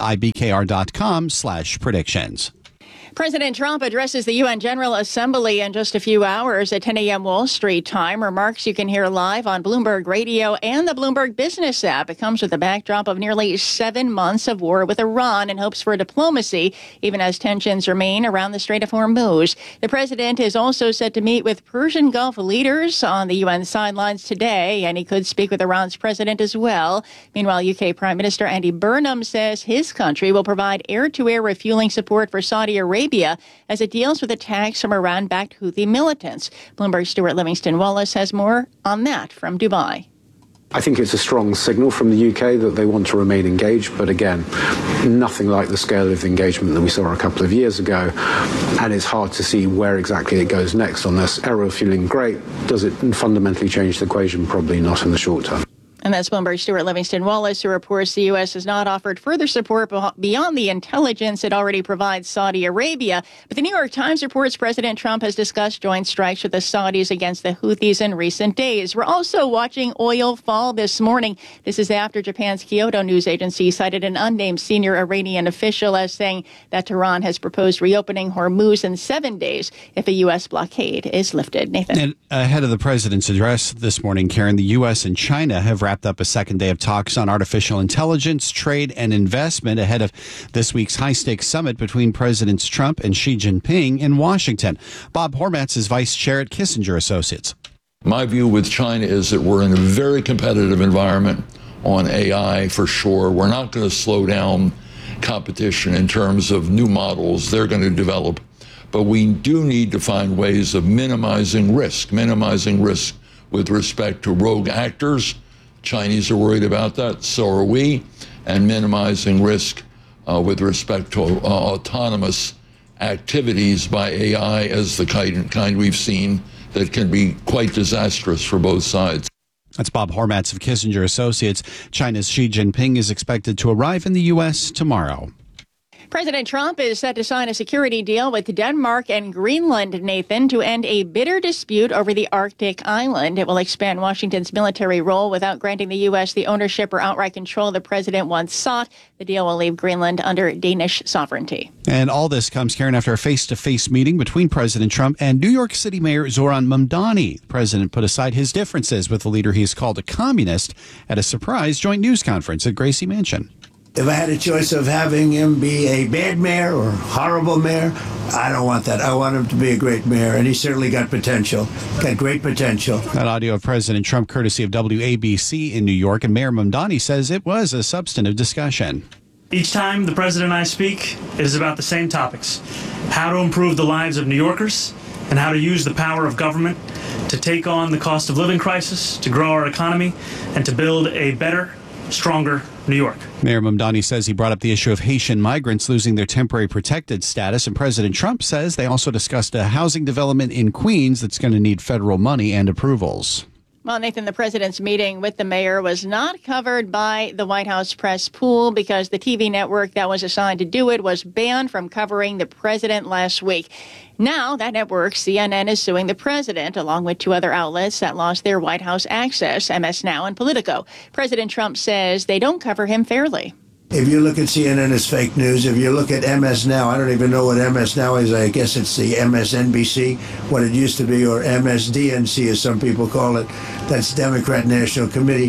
Speaker 3: ibkr.com/predictions.
Speaker 1: President Trump addresses the UN General Assembly in just a few hours at 10 a.m. Wall Street time. Remarks you can hear live on Bloomberg Radio and the Bloomberg Business app. It comes with a backdrop of nearly 7 months of war with Iran and hopes for diplomacy, even as tensions remain around the Strait of Hormuz. The president is also set to meet with Persian Gulf leaders on the UN sidelines today, and he could speak with Iran's president as well. Meanwhile, UK Prime Minister Andy Burnham says his country will provide air-to-air refueling support for Saudi Arabia as it deals with attacks from Iran-backed Houthi militants. Bloomberg's Stuart Livingston Wallace has more on that from Dubai.
Speaker 9: I think it's a strong signal from the UK that they want to remain engaged, but again, nothing like the scale of the engagement that we saw a couple of years ago, and it's hard to see where exactly it goes next on this. Air refueling, great. Does it fundamentally change the equation? Probably not in the short term.
Speaker 1: And that's Bloomberg's Stuart Livingston Wallace, who reports the U.S. has not offered further support beyond the intelligence it already provides Saudi Arabia. But the New York Times reports President Trump has discussed joint strikes with the Saudis against the Houthis in recent days. We're also watching oil fall this morning. This is after Japan's Kyodo news agency cited an unnamed senior Iranian official as saying that Tehran has proposed reopening Hormuz in 7 days if a U.S. blockade is lifted. Nathan.
Speaker 3: And ahead of the president's address this morning, Karen, the U.S. and China have wrapped up a second day of talks on artificial intelligence, trade, and investment ahead of this week's high-stakes summit between Presidents Trump and Xi Jinping in Washington. Bob Hormats is vice chair at Kissinger Associates.
Speaker 10: My view with China is that we're in a very competitive environment on AI for sure. We're not going to slow down competition in terms of new models they're going to develop, but we do need to find ways of minimizing risk with respect to rogue actors. Chinese are worried about that, so are we, and minimizing risk with respect to autonomous activities by AI as the kind we've seen that can be quite disastrous for both sides.
Speaker 3: That's Bob Hormats of Kissinger Associates. China's Xi Jinping is expected to arrive in the U.S. tomorrow.
Speaker 1: President Trump is set to sign a security deal with Denmark and Greenland, Nathan, to end a bitter dispute over the Arctic island. It will expand Washington's military role without granting the U.S. the ownership or outright control the president once sought. The deal will leave Greenland under Danish sovereignty.
Speaker 3: And all this comes, Karen, after a face-to-face meeting between President Trump and New York City Mayor Zoran Mamdani. The president put aside his differences with the leader he's called a communist at a surprise joint news conference at Gracie Mansion.
Speaker 11: If I had a choice of having him be a bad mayor or horrible mayor, I don't want that. I want him to be a great mayor, and he certainly got potential, got great potential.
Speaker 3: That audio of President Trump, courtesy of WABC in New York, and Mayor Mamdani says it was a substantive discussion.
Speaker 12: Each time the president and I speak, it is about the same topics: how to improve the lives of New Yorkers and how to use the power of government to take on the cost of living crisis, to grow our economy, and to build a better, stronger New York.
Speaker 3: Mayor Mamdani says he brought up the issue of Haitian migrants losing their temporary protected status, and President Trump says they also discussed a housing development in Queens that's going to need federal money and approvals.
Speaker 1: Well, Nathan, the president's meeting with the mayor was not covered by the White House press pool because the TV network that was assigned to do it was banned from covering the president last week. Now, that network, CNN, is suing the president, along with two other outlets that lost their White House access, MS Now and Politico. President Trump says they don't cover him fairly.
Speaker 11: If you look at CNN, it's fake news. If you look at MS Now, I don't even know what MS Now is. I guess it's the MSNBC, what it used to be, or MSDNC, as some people call it. That's Democrat National Committee.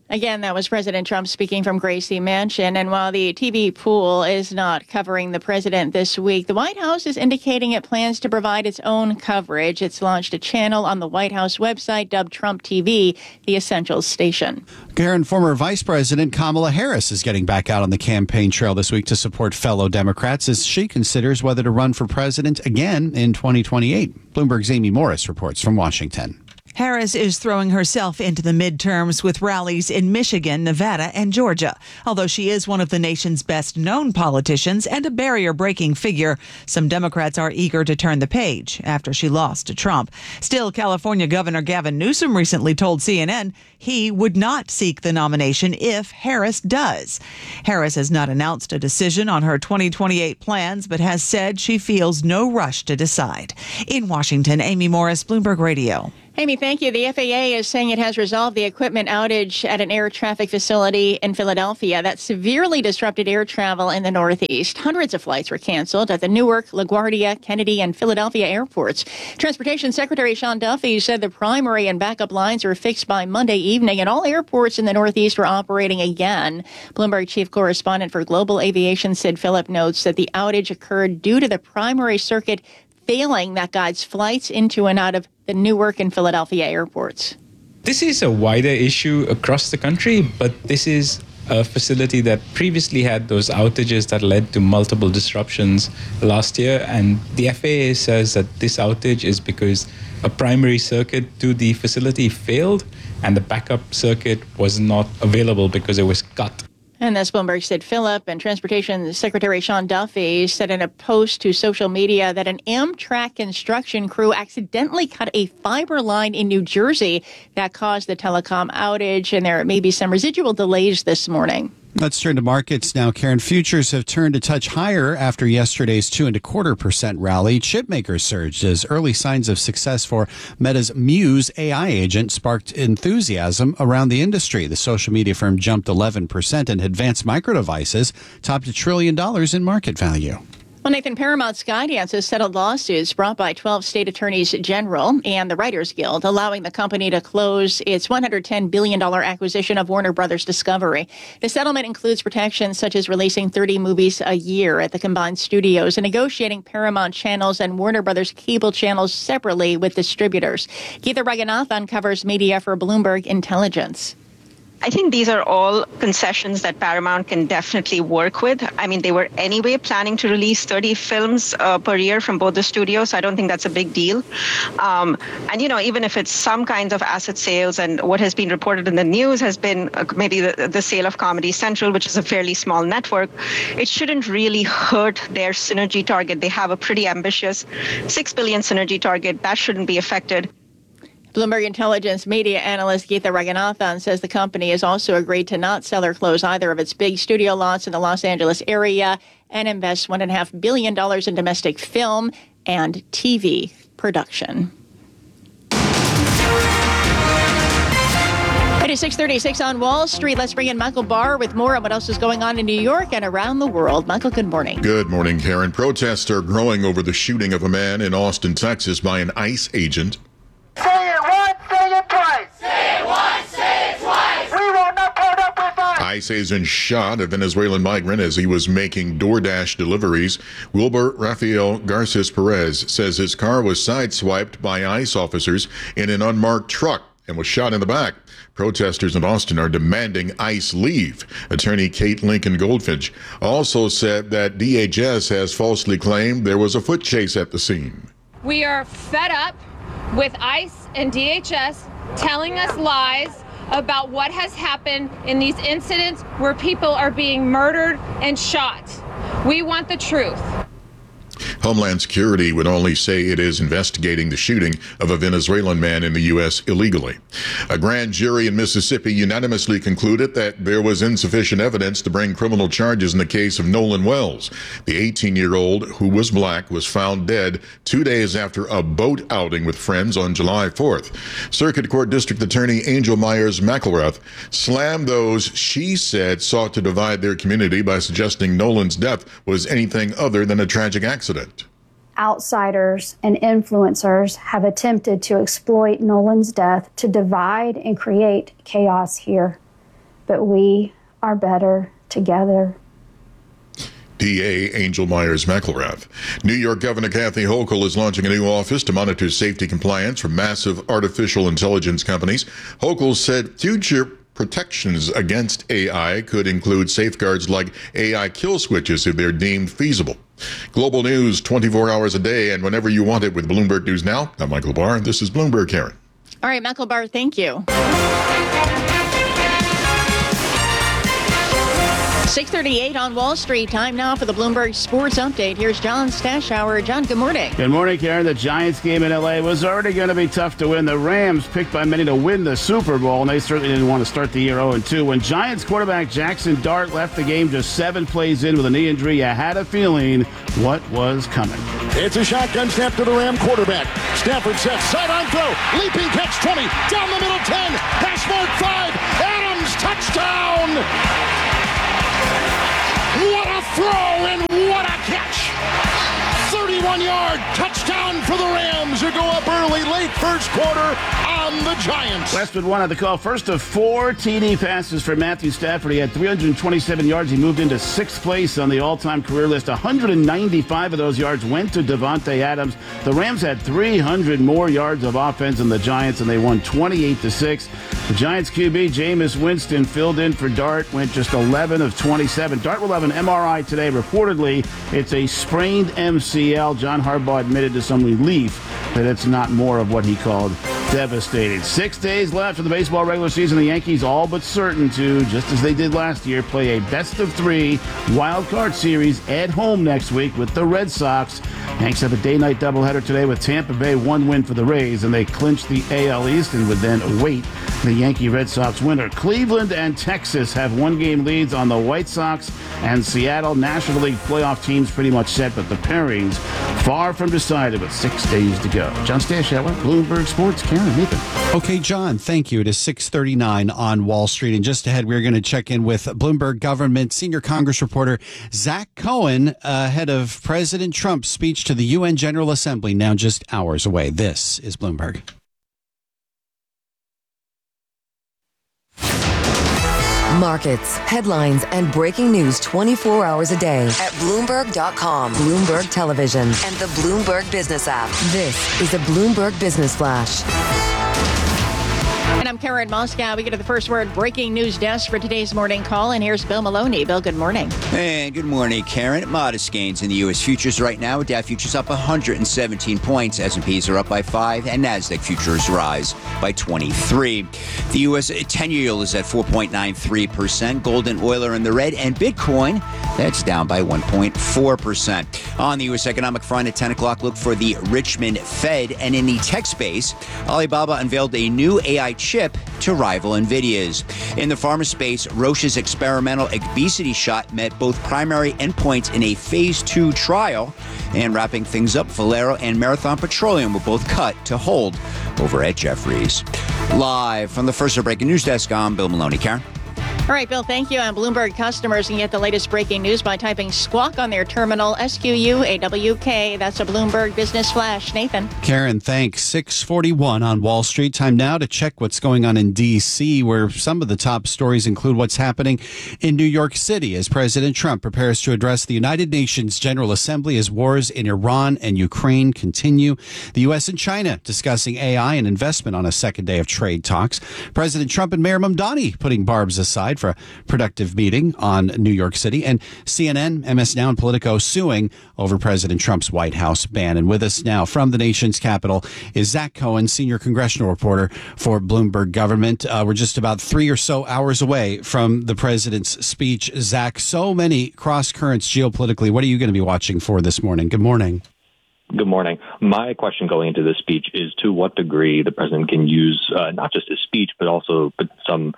Speaker 1: Again, that was President Trump speaking from Gracie Mansion. And while the TV pool is not covering the president this week, the White House is indicating it plans to provide its own coverage. It's launched a channel on the White House website dubbed Trump TV, the Essentials station.
Speaker 3: Karen, former Vice President Kamala Harris is getting back out on the campaign trail this week to support fellow Democrats as she considers whether to run for president again in 2028. Bloomberg's Amy Morris reports from Washington.
Speaker 7: Harris is throwing herself into the midterms with rallies in Michigan, Nevada, and Georgia. Although she is one of the nation's best-known politicians and a barrier-breaking figure, some Democrats are eager to turn the page after she lost to Trump. Still, California Governor Gavin Newsom recently told CNN he would not seek the nomination if Harris does. Harris has not announced a decision on her 2028 plans, but has said she feels no rush to decide. In Washington, Amy Morris, Bloomberg Radio.
Speaker 1: Amy, thank you. The FAA is saying it has resolved the equipment outage at an air traffic facility in Philadelphia that severely disrupted air travel in the Northeast. Hundreds of flights were canceled at the Newark, LaGuardia, Kennedy, and Philadelphia airports. Transportation Secretary Sean Duffy said the primary and backup lines were fixed by Monday evening, and all airports in the Northeast were operating again. Bloomberg chief correspondent for Global Aviation Sid Phillip notes that the outage occurred due to the primary circuit failing that guides flights into and out of the Newark and Philadelphia airports.
Speaker 13: This is a wider issue across the country, but this is a facility that previously had those outages that led to multiple disruptions last year. And the FAA says that this outage is because a primary circuit to the facility failed and the backup circuit was not available because it was cut.
Speaker 1: And that's Bloomberg Sid Phillip. And Transportation Secretary Sean Duffy said in a post to social media that an Amtrak construction crew accidentally cut a fiber line in New Jersey that caused the telecom outage. And there may be some residual delays this morning.
Speaker 3: Let's turn to markets now. Karen, futures have turned a touch higher after yesterday's 2.25% rally. Chipmakers surged as early signs of success for Meta's Muse AI agent sparked enthusiasm around the industry. The social media firm jumped 11%, and Advanced Micro Devices topped $1 trillion in market value.
Speaker 1: Well, Nathan, Paramount Skydance has settled lawsuits brought by 12 state attorneys general and the Writers Guild, allowing the company to close its $110 billion acquisition of Warner Brothers Discovery. The settlement includes protections such as releasing 30 movies a year at the combined studios and negotiating Paramount channels and Warner Brothers cable channels separately with distributors. Geetha Raghunathan covers media for Bloomberg Intelligence.
Speaker 14: I think these are all concessions that Paramount can definitely work with. I mean, they were anyway planning to release 30 films per year from both the studios. So I don't think that's a big deal. And, you know, even if it's some kinds of asset sales, and what has been reported in the news has been maybe the sale of Comedy Central, which is a fairly small network, it shouldn't really hurt their synergy target. They have a pretty ambitious $6 billion synergy target. That shouldn't be affected.
Speaker 1: Bloomberg Intelligence media analyst Geetha Raghunathan says the company has also agreed to not sell or close either of its big studio lots in the Los Angeles area and invest $1.5 billion in domestic film and TV production. It is 6:36 on Wall Street. Let's bring in Michael Barr with more on what else is going on in New York and around the world. Michael, good morning.
Speaker 2: Good morning, Karen. Protests are growing over the shooting of a man in Austin, Texas by an ICE agent.
Speaker 15: Say it once, say it twice. Say it once, say it twice. We will not put up with that.
Speaker 2: ICE agent shot a Venezuelan migrant as he was making DoorDash deliveries. Wilbur Rafael Garces Perez says his car was sideswiped by ICE officers in an unmarked truck and was shot in the back. Protesters in Austin are demanding ICE leave. Attorney Kate Lincoln Goldfinch also said that DHS has falsely claimed there was a foot chase at the scene.
Speaker 16: We are fed up with ICE and DHS telling us lies about what has happened in these incidents where people are being murdered and shot. We want the truth.
Speaker 2: Homeland Security would only say it is investigating the shooting of a Venezuelan man in the U.S. illegally. A grand jury in Mississippi unanimously concluded that there was insufficient evidence to bring criminal charges in the case of Nolan Wells. The 18-year-old, who was black, was found dead 2 days after a boat outing with friends on July 4th. Circuit Court District Attorney Angel Myers McElrath slammed those she said sought to divide their community by suggesting Nolan's death was anything other than a tragic accident.
Speaker 17: Outsiders and influencers have attempted to exploit Nolan's death to divide and create chaos here. but we are better together.
Speaker 2: PA Angel Myers McElrath. New York Governor Kathy Hochul is launching a new office to monitor safety compliance from massive artificial intelligence companies. Hochul said future protections against AI could include safeguards like AI kill switches if they're deemed feasible. Global news 24 hours a day and whenever you want it with Bloomberg News Now. I'm Michael Barr. This is Bloomberg, Karen.
Speaker 1: All right, Michael Barr, thank you. 6:38 on Wall Street. Time now for the Bloomberg Sports Update. Here's John Stashower. John, good morning.
Speaker 18: Good morning, Karen. The Giants game in L.A. was already going to be tough to win. The Rams, picked by many to win the Super Bowl, and they certainly didn't want to start the year 0-2. When Giants quarterback Jackson Dart left the game just 7 plays in with a knee injury, you had a feeling what was coming.
Speaker 19: It's a shotgun snap to the Ram quarterback. Stafford sets, sideline throw, leaping catch 20, down the middle 10, hash mark 5, Adams, touchdown! What a throw and what a catch! 31-yard touchdown for the Rams, who go up early, late first quarter on the Giants.
Speaker 18: Westwood won on the call. First of 4 TD passes for Matthew Stafford. He had 327 yards. He moved into 6th place on the all-time career list. 195 of those yards went to Davante Adams. The Rams had 300 more yards of offense than the Giants, and they won 28-6. The Giants QB, Jameis Winston, filled in for Dart, went just 11 of 27. Dart will have an MRI today. Reportedly, it's a sprained MCL. John Harbaugh admitted to some relief that it's not more of what he called devastating. 6 days left of the baseball regular season. The Yankees all but certain to, just as they did last year, play a best-of-3 wild card series at home next week with the Red Sox. Yanks have a day-night doubleheader today with Tampa Bay, 1 win for the Rays, and they clinch the AL East and would then await the Yankee-Red Sox winner. Cleveland and Texas have 1-game leads on the White Sox and Seattle. National League playoff teams pretty much set, but the pairings far from decided with 6 days to go. John Stashower, Bloomberg Sports, Karen and Nathan.
Speaker 3: Okay, John, thank you. It is 6:39 on Wall Street. And just ahead, we're going to check in with Bloomberg government senior Congress reporter Zach Cohen ahead of President Trump's speech to the UN General Assembly, now just hours away. This is Bloomberg.
Speaker 8: Markets, headlines, and breaking news 24 hours a day at Bloomberg.com, Bloomberg Television, and the Bloomberg Business app. This is a Bloomberg Business Flash.
Speaker 1: And I'm Karen Moscow. We get to the first word breaking news desk for today's morning call. And here's Bill Maloney. Bill, good morning.
Speaker 20: And good morning, Karen. Modest gains in the U.S. futures right now. Dow futures up 117 points. S&Ps are up by 5, and NASDAQ futures rise by 23. The U.S. 10-year yield is at 4.93%. Gold and oil are in the red, and Bitcoin, that's down by 1.4%. On the U.S. economic front at 10 o'clock, look for the Richmond Fed. And in the tech space, Alibaba unveiled a new AI chip to rival NVIDIA's. In the pharma space, Roche's experimental obesity shot met both primary endpoints in a phase 2 trial. And wrapping things up, Valero and Marathon Petroleum were both cut to hold over at Jefferies. Live from the First Breaking News Desk, I'm Bill Maloney. Karen?
Speaker 1: All right, Bill, thank you. And Bloomberg customers can get the latest breaking news by typing Squawk on their terminal, SQUAWK. That's a Bloomberg Business Flash. Nathan.
Speaker 3: Karen, thanks. 6:41 on Wall Street. Time now to check what's going on in D.C., where some of the top stories include what's happening in New York City as President Trump prepares to address the United Nations General Assembly as wars in Iran and Ukraine continue. The U.S. and China discussing AI and investment on a second day of trade talks. President Trump and Mayor Mamdani putting barbs aside for a productive meeting on New York City, and CNN, MS Now, and Politico suing over President Trump's White House ban. And with us now from the nation's capital is Zach Cohen, senior congressional reporter for Bloomberg Government. We're just about 3 or so hours away from the president's speech. Zach, so many cross currents geopolitically. What are you going to be watching for this morning? Good morning.
Speaker 21: Good morning. My question going into this speech is to what degree the president can use not just his speech, but also some,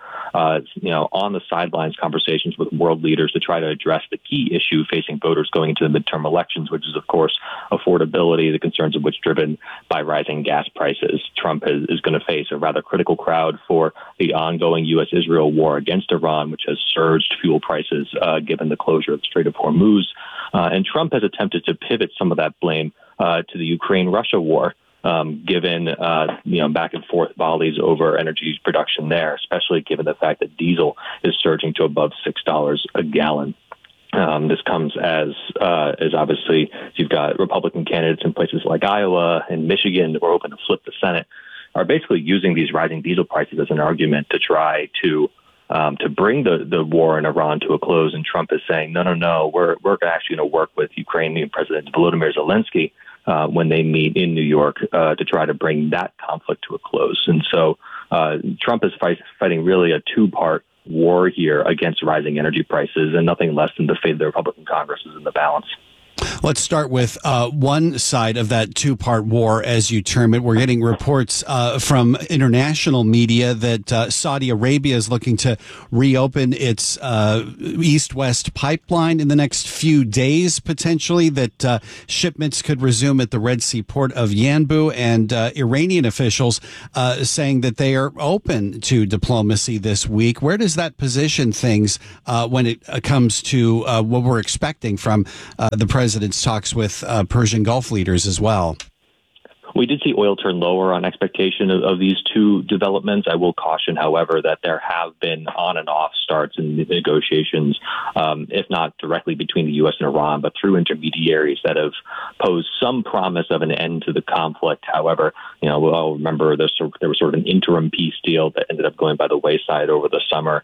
Speaker 21: on the sidelines conversations with world leaders to try to address the key issue facing voters going into the midterm elections, which is, of course, affordability, the concerns of which driven by rising gas prices. Trump is going to face a rather critical crowd for the ongoing U.S.-Israel war against Iran, which has surged fuel prices given the closure of the Strait of Hormuz. And Trump has attempted to pivot some of that blame to the Ukraine-Russia war. given back and forth volleys over energy production there, especially given the fact that diesel is surging to above $6 a gallon. This comes as obviously you've got Republican candidates in places like Iowa and Michigan that were hoping to flip the Senate, are basically using these rising diesel prices as an argument to try to bring the war in Iran to a close. And Trump is saying, no, we're actually going to work with Ukrainian President Volodymyr Zelensky when they meet in New York to try to bring that conflict to a close. And so Trump is fighting really a two-part war here against rising energy prices, and nothing less than the fate of the Republican Congress is in the balance.
Speaker 3: Let's start with one side of that two-part war, as you term it. We're getting reports from international media that Saudi Arabia is looking to reopen its east-west pipeline in the next few days, potentially, that shipments could resume at the Red Sea port of Yanbu, and Iranian officials saying that they are open to diplomacy this week. Where does that position things when it comes to what we're expecting from the president's talks with Persian Gulf leaders as well?
Speaker 21: We did see oil turn lower on expectation of these two developments. I will caution, however, that there have been on and off starts in negotiations, if not directly between the U.S. and Iran, but through intermediaries that have posed some promise of an end to the conflict. However, I'll remember there was sort of an interim peace deal that ended up going by the wayside over the summer.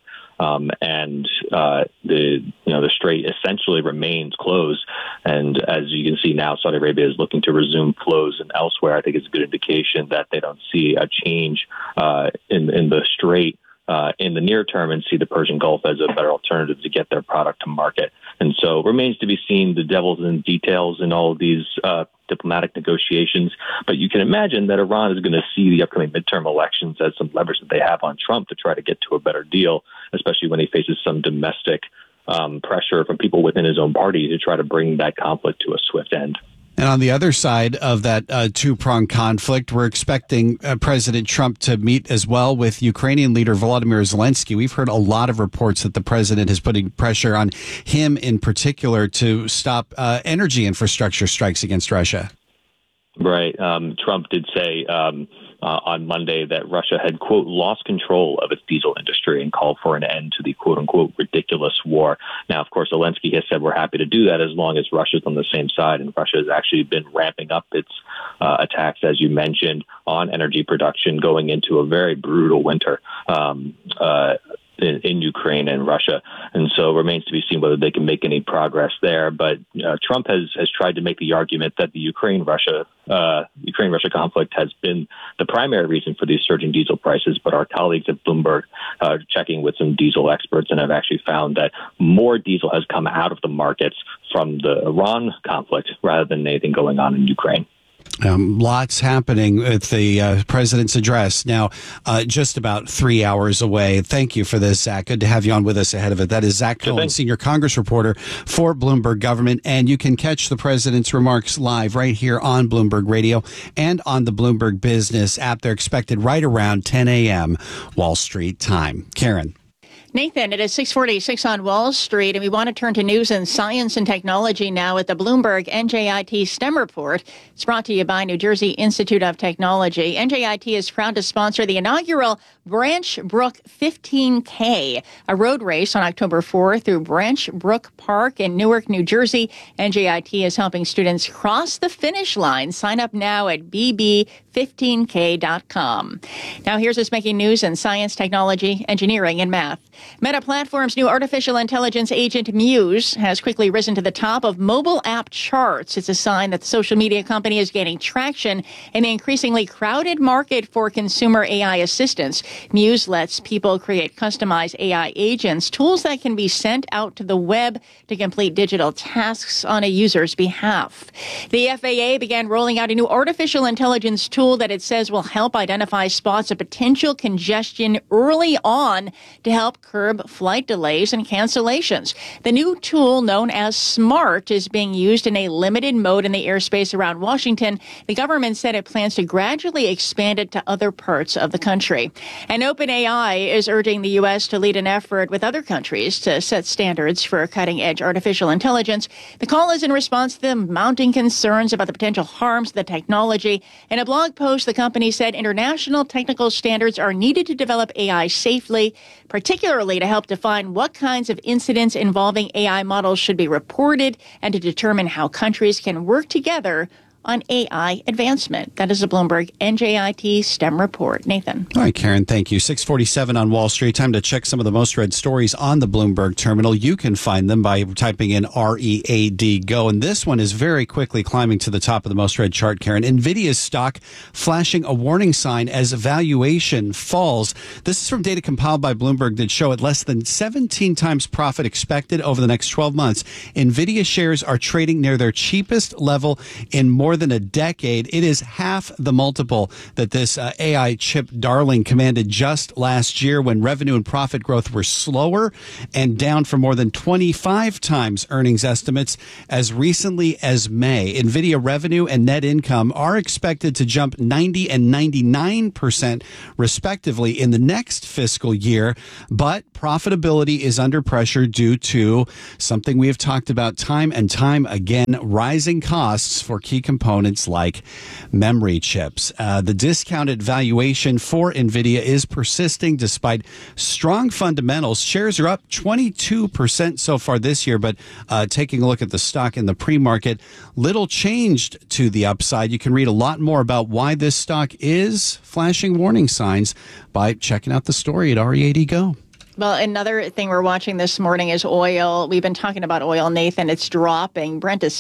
Speaker 21: The strait essentially remains closed. And as you can see now, Saudi Arabia is looking to resume flows and elsewhere. I think it's a good indication that they don't see a change in the strait in the near term, and see the Persian Gulf as a better alternative to get their product to market. And so remains to be seen. The devil's in details in all of these diplomatic negotiations. But you can imagine that Iran is going to see the upcoming midterm elections as some leverage that they have on Trump to try to get to a better deal, especially when he faces some domestic pressure from people within his own party to try to bring that conflict to a swift end.
Speaker 3: And on the other side of that two-pronged conflict, we're expecting President Trump to meet as well with Ukrainian leader Volodymyr Zelensky. We've heard a lot of reports that the president is putting pressure on him in particular to stop energy infrastructure strikes against Russia.
Speaker 21: Right. Trump did say on Monday that Russia had, quote, lost control of its diesel industry and called for an end to the, quote unquote, ridiculous war. Now, of course, Zelensky has said we're happy to do that as long as Russia's on the same side. And Russia has actually been ramping up its attacks, as you mentioned, on energy production going into a very brutal winter in Ukraine and Russia. And so it remains to be seen whether they can make any progress there. But Trump has tried to make the argument that the Ukraine-Russia conflict has been the primary reason for these surging diesel prices. But our colleagues at Bloomberg are checking with some diesel experts and have actually found that more diesel has come out of the markets from the Iran conflict rather than anything going on in Ukraine.
Speaker 3: Lots happening with the president's address now, just about 3 hours away. Thank you for this, Zach. Good to have you on with us ahead of it. That is Zach Cohen, senior Congress reporter for Bloomberg Government. And you can catch the president's remarks live right here on Bloomberg Radio and on the Bloomberg Business app. They're expected right around 10 a.m. Wall Street time. Karen.
Speaker 1: Nathan, it is 6:46 on Wall Street, and we want to turn to news and science and technology now at the Bloomberg NJIT STEM Report. It's brought to you by New Jersey Institute of Technology. NJIT is proud to sponsor the inaugural Branch Brook 15K, a road race on October 4th through Branch Brook Park in Newark, New Jersey. NJIT is helping students cross the finish line. Sign up now at bb15k.com. Now here's what's making news in science, technology, engineering, and math. Meta Platforms' new artificial intelligence agent Muse has quickly risen to the top of mobile app charts. It's a sign that the social media company is gaining traction in the increasingly crowded market for consumer AI assistants. Muse lets people create customized AI agents, tools that can be sent out to the web to complete digital tasks on a user's behalf. The FAA began rolling out a new artificial intelligence tool that it says will help identify spots of potential congestion early on to help curb flight delays and cancellations. The new tool, known as SMART, is being used in a limited mode in the airspace around Washington. The government said it plans to gradually expand it to other parts of the country. And OpenAI is urging the U.S. to lead an effort with other countries to set standards for cutting-edge artificial intelligence. The call is in response to the mounting concerns about the potential harms of the technology. In a blog post, the company said international technical standards are needed to develop AI safely, particularly to help define what kinds of incidents involving AI models should be reported and to determine how countries can work together on AI advancement. That is a Bloomberg NJIT STEM report. Nathan.
Speaker 3: All right, Karen, thank you. 6:47 on Wall Street. Time to check some of the most read stories on the Bloomberg terminal. You can find them by typing in READ GO. And this one is very quickly climbing to the top of the most read chart, Karen. NVIDIA's stock flashing a warning sign as valuation falls. This is from data compiled by Bloomberg that show at less than 17 times profit expected over the next 12 months. NVIDIA shares are trading near their cheapest level in more than a decade. It is half the multiple that this AI chip darling commanded just last year when revenue and profit growth were slower and down for more than 25 times earnings estimates as recently as May. NVIDIA revenue and net income are expected to jump 90 and 99% respectively in the next fiscal year, but profitability is under pressure due to something we have talked about time and time again, rising costs for key components like memory chips. The discounted valuation for NVIDIA is persisting despite strong fundamentals. Shares are up 22% so far this year, but taking a look at the stock in the pre-market, little changed to the upside. You can read a lot more about why this stock is flashing warning signs by checking out the story at READ GO.
Speaker 1: Well, another thing we're watching this morning is oil. We've been talking about oil, Nathan. It's dropping. Brent is